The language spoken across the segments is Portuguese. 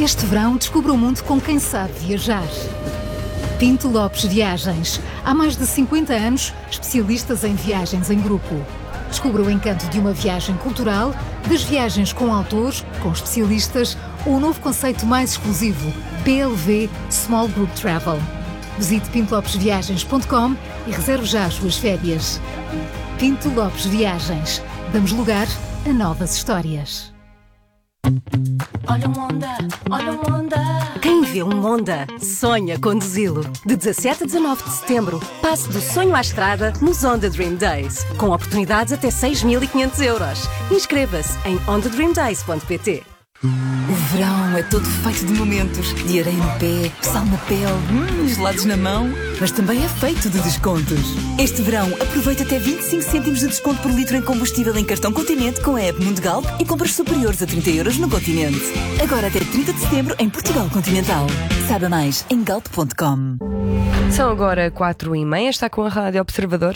Este verão descubra o mundo com quem sabe viajar. Pinto Lopes Viagens. Há mais de 50 anos, especialistas em viagens em grupo. Descubra o encanto de uma viagem cultural, das viagens com autores, com especialistas, ou o novo conceito mais exclusivo, PLV Small Group Travel. Visite pintolopesviagens.com e reserve já as suas férias. Pinto Lopes Viagens. Damos lugar a novas histórias. Olha um Honda, olha um Honda. Quem vê um Honda, sonha conduzi-lo. De 17 a 19 de setembro, passe do sonho à estrada nos Honda Dream Days, com oportunidades até 6.500 euros. Inscreva-se em hondadreamdays.pt. O verão é todo feito de momentos, de areia no pé, sal na pele, gelados na mão, mas também é feito de descontos. Este verão, aproveita até 25 cêntimos de desconto por litro em combustível em cartão Continente com a app Mundigalp e compras superiores a 30 euros no Continente. Agora até 30 de setembro em Portugal Continental. Saiba mais em galp.com. São agora 4h30, está com a Rádio Observador.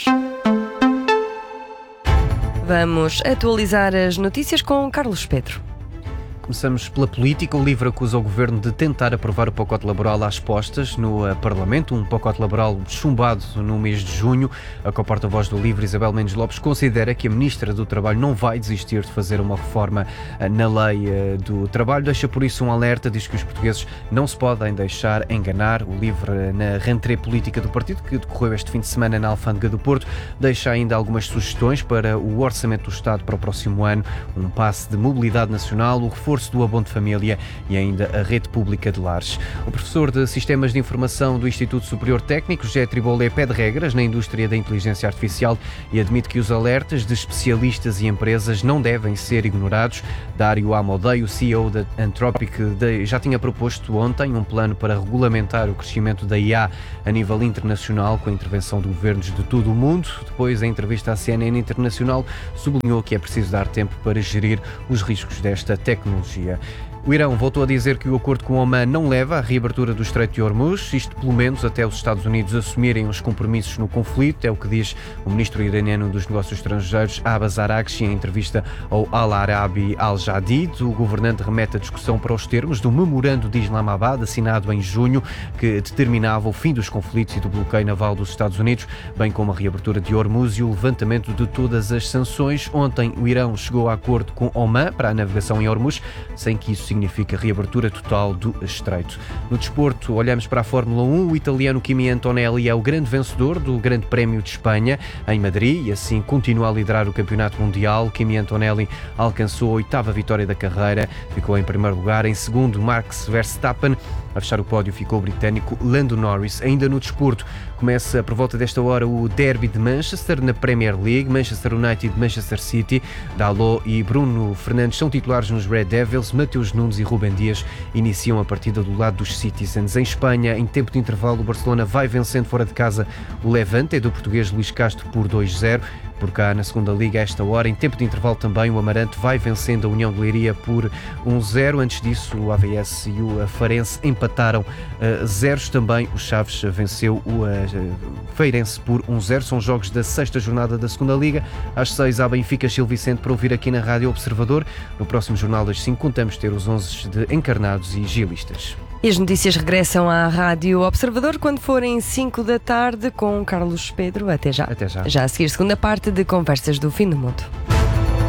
Vamos atualizar as notícias com Carlos Pedro. Começamos pela política. O LIVRE acusa o Governo de tentar aprovar o pacote laboral às postas no Parlamento, um pacote laboral chumbado no mês de junho. A co-porta-voz do LIVRE, Isabel Mendes Lopes, considera que a Ministra do Trabalho não vai desistir de fazer uma reforma na lei do trabalho. Deixa por isso um alerta, diz que os portugueses não se podem deixar enganar. O LIVRE, na rentrée política do partido, que decorreu este fim de semana na Alfândega do Porto, deixa ainda algumas sugestões para o Orçamento do Estado para o próximo ano, um passe de mobilidade nacional, o reforço do abono de família e ainda a rede pública de lares. O professor de Sistemas de Informação do Instituto Superior Técnico, José Tribolé, pede regras na indústria da inteligência artificial e admite que os alertas de especialistas e empresas não devem ser ignorados. Dário Amodei, o CEO da Anthropic, já tinha proposto ontem um plano para regulamentar o crescimento da IA a nível internacional, com a intervenção de governos de todo o mundo. Depois, em entrevista à CNN Internacional, sublinhou que é preciso dar tempo para gerir os riscos desta tecnologia. O Irão voltou a dizer que o acordo com Oman não leva à reabertura do Estreito de Hormuz, isto pelo menos até os Estados Unidos assumirem os compromissos no conflito, é o que diz o ministro iraniano dos Negócios Estrangeiros, Abbas Araghchi, em entrevista ao Al-Arabi Al-Jadid. O governante remete a discussão para os termos do memorando de Islamabad, assinado em junho, que determinava o fim dos conflitos e do bloqueio naval dos Estados Unidos, bem como a reabertura de Hormuz e o levantamento de todas as sanções. Ontem, o Irão chegou a acordo com Oman para a navegação em Hormuz, sem que isso significa reabertura total do estreito. No desporto, olhamos para a Fórmula 1. O italiano Kimi Antonelli é o grande vencedor do Grande Prémio de Espanha em Madrid e assim continua a liderar o campeonato mundial. Kimi Antonelli alcançou a 8ª vitória da carreira, ficou em primeiro lugar. Em segundo, Max Verstappen. A fechar o pódio ficou o britânico Lando Norris. Ainda no desporto, começa por volta desta hora o derby de Manchester na Premier League. Manchester United, Manchester City. Dalot e Bruno Fernandes são titulares nos Red Devils. Mateus Nunes e Rubem Dias iniciam a partida do lado dos Citizens. Em Espanha, em tempo de intervalo, o Barcelona vai vencendo fora de casa o Levante, do português Luís Castro, por 2-0. Por cá, na segunda Liga, a esta hora, em tempo de intervalo também, o Amarante vai vencendo a União de Leiria por 1-0. Antes disso, o AVS e o Farense empataram zeros. Também o Chaves venceu o Feirense por 1-0. São jogos da 6ª jornada da segunda Liga. Às 6 há Benfica Gil Vicente para ouvir aqui na Rádio Observador. No próximo Jornal das 5 contamos ter os 11 de Encarnados e Gilistas. E as notícias regressam à Rádio Observador quando forem 5 da tarde com Carlos Pedro. Até já. Até já. Já a seguir, segunda parte de Conversas do Fim do Mundo.